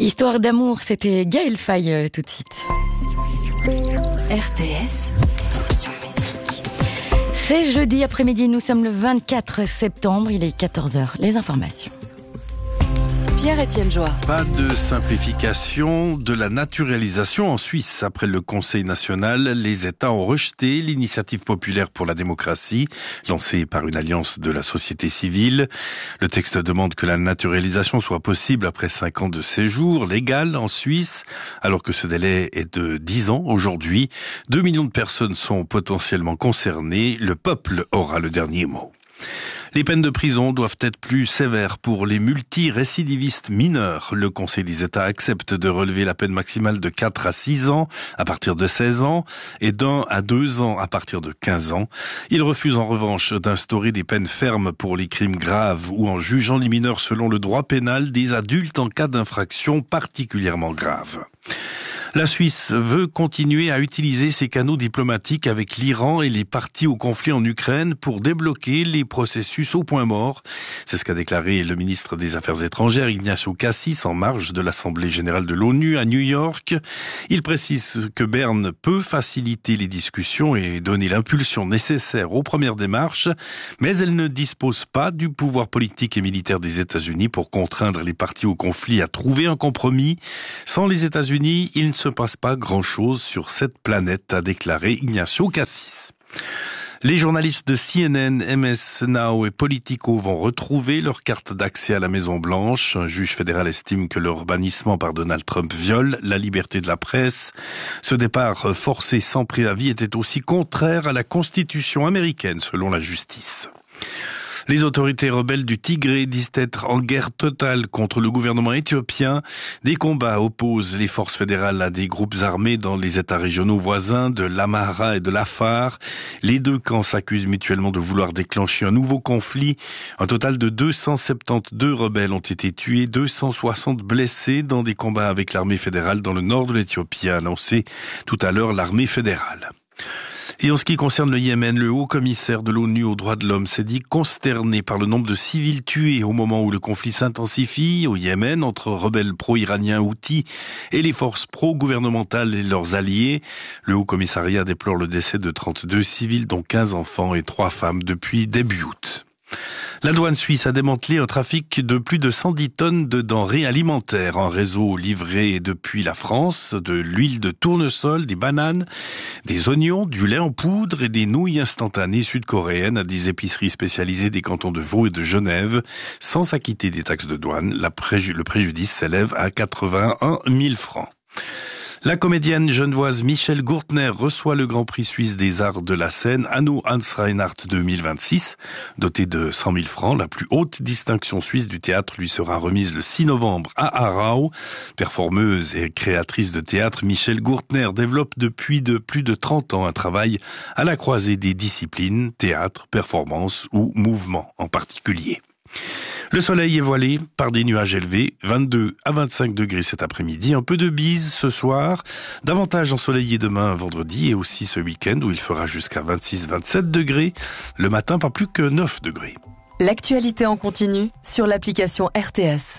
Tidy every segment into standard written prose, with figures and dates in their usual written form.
Histoire d'amour, c'était Gaël Faye tout de suite. RTS, option musique. C'est jeudi après-midi, nous sommes le 24 septembre, il est 14h. Les informations. Pierre-Étienne Joie. Pas de simplification de la naturalisation en Suisse. Après le Conseil national, les États ont rejeté l'initiative populaire pour la démocratie, lancée par une alliance de la société civile. Le texte demande que la naturalisation soit possible après 5 ans de séjour légal en Suisse, alors que ce délai est de 10 ans aujourd'hui. 2 millions de personnes sont potentiellement concernées. Le peuple aura le dernier mot. Les peines de prison doivent être plus sévères pour les multirécidivistes mineurs. Le Conseil des États accepte de relever la peine maximale de 4 à 6 ans à partir de 16 ans et d'1 à 2 ans à partir de 15 ans. Il refuse en revanche d'instaurer des peines fermes pour les crimes graves ou en jugeant les mineurs selon le droit pénal des adultes en cas d'infraction particulièrement grave. La Suisse veut continuer à utiliser ses canaux diplomatiques avec l'Iran et les parties au conflit en Ukraine pour débloquer les processus au point mort. C'est ce qu'a déclaré le ministre des Affaires étrangères Ignacio Cassis en marge de l'Assemblée générale de l'ONU à New York. Il précise que Berne peut faciliter les discussions et donner l'impulsion nécessaire aux premières démarches, mais elle ne dispose pas du pouvoir politique et militaire des États-Unis pour contraindre les parties au conflit à trouver un compromis. Sans les États-Unis, il ne se passe pas grand-chose sur cette planète, a déclaré Ignacio Cassis. Les journalistes de CNN, MS Now et Politico vont retrouver leur carte d'accès à la Maison-Blanche. Un juge fédéral estime que leur bannissement par Donald Trump viole la liberté de la presse. Ce départ forcé sans préavis était aussi contraire à la Constitution américaine, selon la justice. Les autorités rebelles du Tigré disent être en guerre totale contre le gouvernement éthiopien. Des combats opposent les forces fédérales à des groupes armés dans les États régionaux voisins de l'Amhara et de l'Afar. Les deux camps s'accusent mutuellement de vouloir déclencher un nouveau conflit. Un total de 272 rebelles ont été tués, 260 blessés dans des combats avec l'armée fédérale dans le nord de l'Éthiopie, a annoncé tout à l'heure l'armée fédérale. Et en ce qui concerne le Yémen, le haut-commissaire de l'ONU aux droits de l'homme s'est dit consterné par le nombre de civils tués au moment où le conflit s'intensifie au Yémen entre rebelles pro-iraniens Houthis et les forces pro-gouvernementales et leurs alliés. Le haut-commissariat déplore le décès de 32 civils, dont 15 enfants et 3 femmes depuis début août. La douane suisse a démantelé un trafic de plus de 110 tonnes de denrées alimentaires. Un réseau livré depuis la France, de l'huile de tournesol, des bananes, des oignons, du lait en poudre et des nouilles instantanées sud-coréennes à des épiceries spécialisées des cantons de Vaud et de Genève, sans s'acquitter des taxes de douane. Le préjudice s'élève à 81 000 francs. La comédienne genevoise Michel Gurtner reçoit le Grand Prix suisse des arts de la scène Hanno Hans Reinhardt 2026. Dotée de 100 000 francs, la plus haute distinction suisse du théâtre lui sera remise le 6 novembre à Aarau. Performeuse et créatrice de théâtre, Michel Gurtner développe depuis plus de 30 ans un travail à la croisée des disciplines, théâtre, performance ou mouvement en particulier. Le soleil est voilé par des nuages élevés, 22 à 25 degrés cet après-midi, un peu de bise ce soir, davantage ensoleillé demain vendredi et aussi ce week-end où il fera jusqu'à 26-27 degrés, le matin pas plus que 9 degrés. L'actualité en continu sur l'application RTS.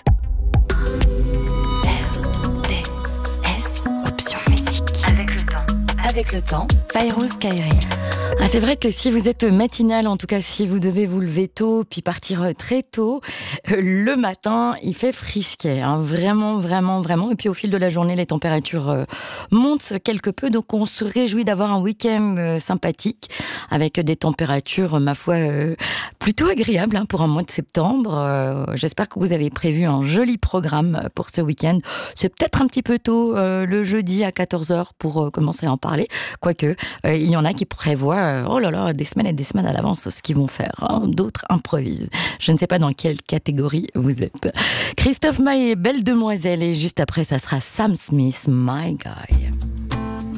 RTS, option musique. Avec le temps, Fairouz Kairi. Ah, c'est vrai que si vous êtes matinal, en tout cas si vous devez vous lever tôt puis partir très tôt, le matin il fait frisquet, hein, vraiment. Et puis au fil de la journée les températures montent quelque peu, donc on se réjouit d'avoir un week-end sympathique avec des températures ma foi plutôt agréables pour un mois de septembre. J'espère que vous avez prévu un joli programme pour ce week-end. C'est peut-être un petit peu tôt le jeudi à 14h pour commencer à en parler, quoique il y en a qui prévoient des semaines et des semaines à l'avance ce qu'ils vont faire. Hein. D'autres improvisent. Je ne sais pas dans quelle catégorie vous êtes. Christophe Maé, Belle Demoiselle, et juste après ça sera Sam Smith, My Guy.